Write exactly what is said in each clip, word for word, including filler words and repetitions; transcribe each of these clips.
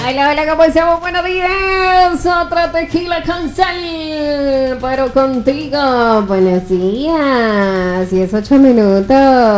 Hola, hola, ¿cómo estamos? Buenos días. Otra tequila con sal, pero contigo. Buenos días. Y es ocho minutos.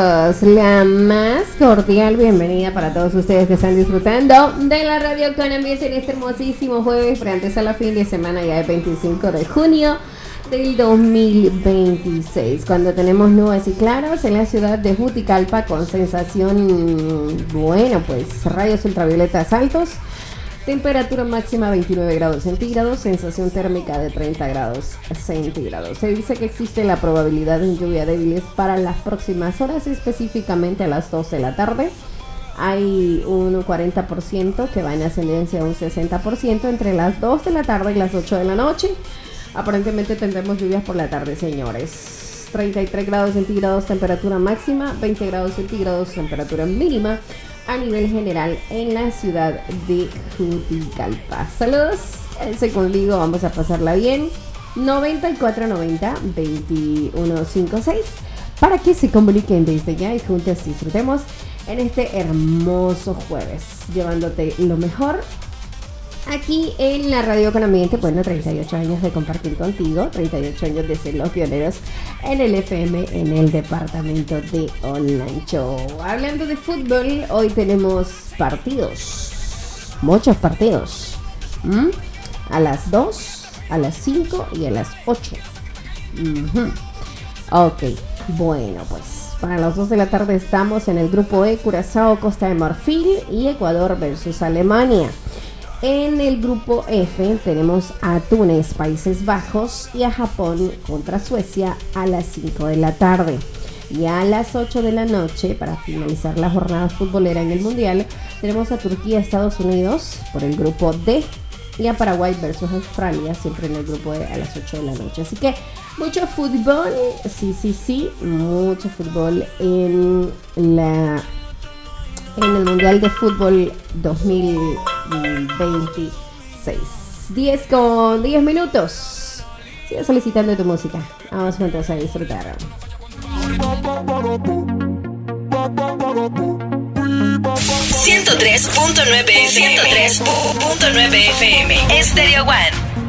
La más cordial bienvenida para todos ustedes que están disfrutando de la radio con ambiente en este hermosísimo jueves, pero antes a la fin de semana ya el veinticinco de junio del dos mil veintiséis, cuando tenemos nubes y claros en la ciudad de Juticalpa con sensación, bueno, pues rayos ultravioletas altos. Temperatura máxima veintinueve grados centígrados, sensación térmica de treinta grados centígrados. Se dice que existe la probabilidad de lluvia débiles para las próximas horas, específicamente a las dos de la tarde. Hay un cuarenta por ciento que va en ascendencia a un sesenta por ciento entre las dos de la tarde y las ocho de la noche. Aparentemente tendremos lluvias por la tarde, señores. treinta y tres grados centígrados temperatura máxima, veinte grados centígrados temperatura mínima a nivel general en la ciudad de Juticalpa. Saludos, soy conmigo, vamos a pasarla bien. noventa y cuatro noventa veintiuno cincuenta y seis para que se comuniquen desde ya y juntos disfrutemos en este hermoso jueves, llevándote lo mejor aquí en la radio con ambiente. Bueno, treinta y ocho años de compartir contigo, treinta y ocho años de ser los pioneros en el F M, en el departamento de Online Show. Hablando de fútbol, hoy tenemos partidos, muchos partidos, ¿Mm? a las dos, a las cinco y a las ocho. Uh-huh. Ok, bueno, pues para las dos de la tarde estamos en el grupo E, Curazao, Costa de Marfil y Ecuador versus Alemania. En el grupo F tenemos a Túnez, Países Bajos y a Japón contra Suecia a las cinco de la tarde. Y a las ocho de la noche, para finalizar la jornada futbolera en el Mundial, tenemos a Turquía, Estados Unidos por el grupo D y a Paraguay versus Australia, siempre en el grupo E a las ocho de la noche. Así que mucho fútbol, sí, sí, sí, mucho fútbol en la... en el Mundial de Fútbol dos mil veintiséis. diez con diez minutos. Sigue solicitando tu música. Vamos juntos a disfrutar. ciento tres punto nueve ciento tres punto nueve F M Stereo One.